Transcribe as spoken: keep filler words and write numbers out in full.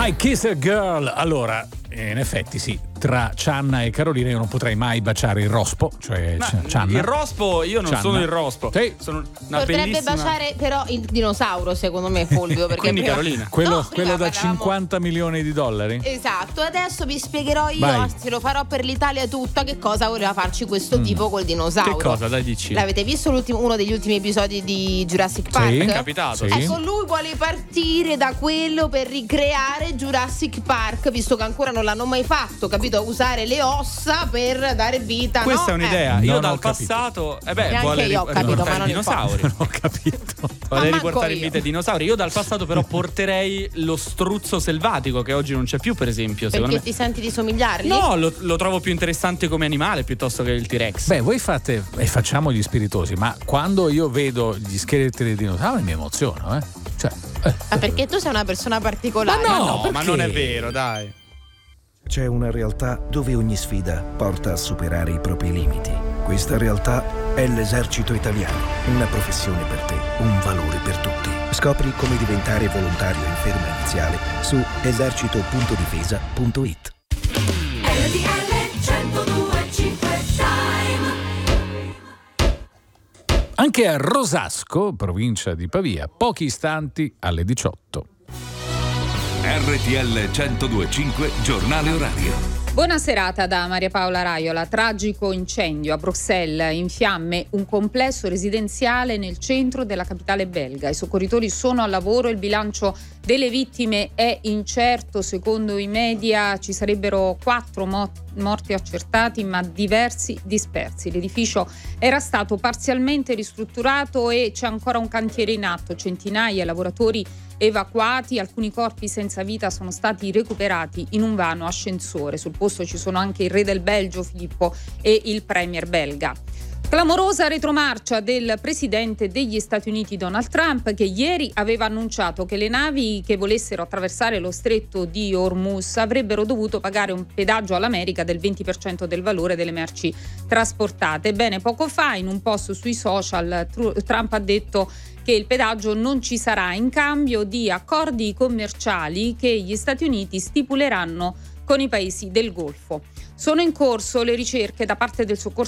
I Kiss a Girl. Allora, in effetti sì, tra Cianna e Carolina io non potrei mai baciare il rospo, cioè Ma Cianna. il rospo, io non Cianna. sono il rospo. Sì. Sono una Potrebbe bellissima... baciare però il dinosauro, secondo me, Fulvio. Perché Quindi prima... Carolina. Quello, No, quello prima da parlavamo- cinquanta milioni di dollari? Esatto, adesso vi spiegherò io, Vai. se lo farò per l'Italia tutta, che cosa voleva farci questo tipo col dinosauro. Che cosa? Dai, dici. L'avete visto l'ultimo, uno degli ultimi episodi di Jurassic Park? Sì. È capitato. Sì. Ecco, lui vuole partire da quello per ricreare Jurassic Park, visto che ancora non l'hanno mai fatto, capito? Usare le ossa per dare vita. Questa no? è un'idea. Eh. Io Non dal ho capito. passato, eh beh, Neanche vuole io ho ri- capito, riportare ma i non dinosauri. Non ho capito. Vuole Ma riportare manco in io. vita i dinosauri. Io dal passato però porterei lo struzzo selvatico, che oggi non c'è più, per esempio. Perché Secondo ti senti di somigliargli? me. No, lo, lo trovo più interessante come animale piuttosto che il T-Rex. Beh, voi fate e facciamo gli spiritosi, ma quando io vedo gli scheletri dei dinosauri mi emoziono, eh? Cioè, eh. Ma perché tu sei una persona particolare? Ma no, no, ma perché? non è vero, dai. C'è una realtà dove ogni sfida porta a superare i propri limiti. Questa realtà è l'Esercito Italiano, una professione per te, un valore per tutti. Scopri come diventare volontario in ferma iniziale su esercito punto difesa punto it. R T L centodue e cinque Time. Anche a Rosasco, provincia di Pavia, pochi istanti alle diciotto. R T L centodue e cinque Giornale Orario. Buona serata da Maria Paola Raiola. Tragico incendio a Bruxelles, in fiamme un complesso residenziale nel centro della capitale belga. I soccorritori sono al lavoro, il bilancio delle vittime è incerto. Secondo i media ci sarebbero quattro mo- morti accertati, ma diversi dispersi. L'edificio era stato parzialmente ristrutturato e c'è ancora un cantiere in atto. Centinaia di lavoratori evacuati, alcuni corpi senza vita sono stati recuperati in un vano ascensore. Sul posto ci sono anche il re del Belgio Filippo e il premier belga. Clamorosa retromarcia del presidente degli Stati Uniti Donald Trump, che ieri aveva annunciato che le navi che volessero attraversare lo stretto di Hormuz avrebbero dovuto pagare un pedaggio all'America del venti per cento del valore delle merci trasportate. Ebbene, poco fa in un post sui social Trump ha detto che il pedaggio non ci sarà in cambio di accordi commerciali che gli Stati Uniti stipuleranno con i paesi del Golfo. Sono in corso le ricerche da parte del soccorso